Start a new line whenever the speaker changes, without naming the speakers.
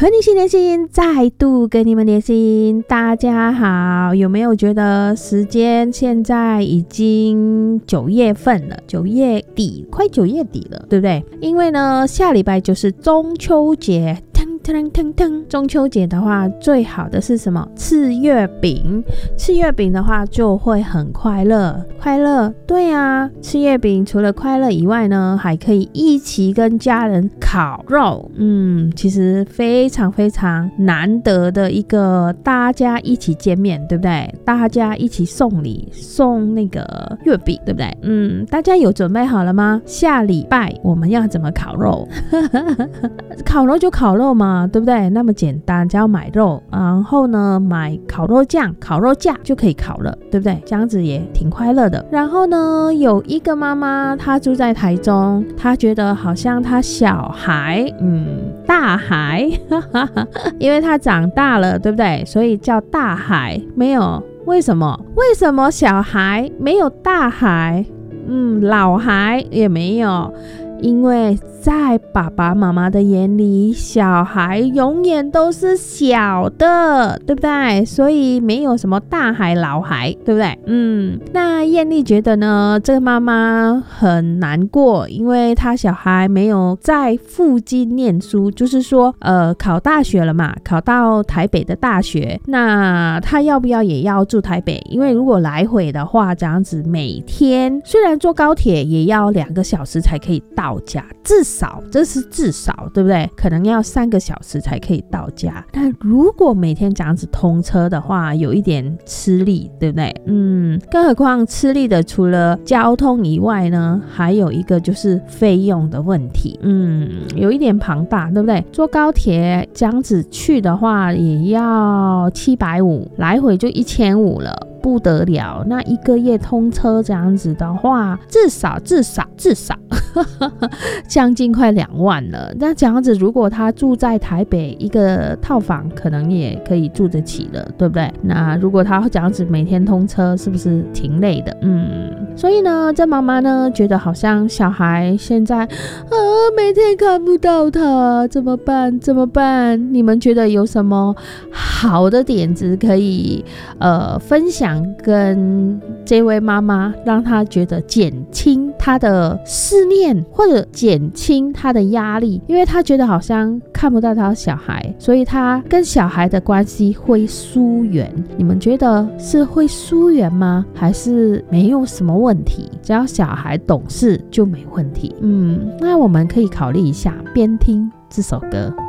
和你心连心，再度跟你们连心。大家好，有没有觉得时间现在已经9月份了，9月底，快9月底了，对不对？因为呢，下礼拜就是中秋节。中秋节的话，最好的是什么？吃月饼。吃月饼的话，就会很快乐。快乐，对啊，吃月饼除了快乐以外呢，还可以一起跟家人烤肉。其实非常非常难得的一个大家一起见面，对不对？大家一起送礼，送那个月饼，对不对？大家有准备好了吗？下礼拜我们要怎么烤肉？烤肉就烤肉嘛，对不对？那么简单，只要买肉，然后呢买烤肉酱、烤肉架就可以烤了，对不对？这样子也挺快乐的。然后呢，有一个妈妈，她住在台中，她觉得好像她小孩，大孩，因为她长大了，对不对？所以叫大孩。没有，为什么？为什么小孩没有大孩？老孩也没有。因为在爸爸妈妈的眼里，小孩永远都是小的，对不对？所以没有什么大孩老孩，对不对？那艳丽觉得呢，这个妈妈很难过，因为她小孩没有在附近念书，就是说考大学了嘛，考到台北的大学，那她要不要也要住台北？因为如果来回的话，这样子每天虽然坐高铁也要2个小时才可以到家，至少，这是至少，对不对？可能要3个小时才可以到家。但如果每天这样子通车的话，有一点吃力，对不对？更何况吃力的除了交通以外呢，还有一个就是费用的问题。有一点庞大，对不对？坐高铁这样子去的话，也要750，来回就1500了。不得了，那1个月通车这样子的话，至少将近快2万了。那这样子，如果他住在台北，一个套房可能也可以住得起了，对不对？那如果他这样子每天通车，是不是挺累的？所以呢，这妈妈呢觉得好像小孩现在每天看不到他，怎么办？你们觉得有什么好的点子可以分享跟这位妈妈，让她觉得减轻她的思念，或者减轻她的压力？因为她觉得好像看不到她的小孩，所以她跟小孩的关系会疏远。你们觉得是会疏远吗？还是没有什么问题，只要小孩懂事就没问题？那我们可以考虑一下，边听这首歌。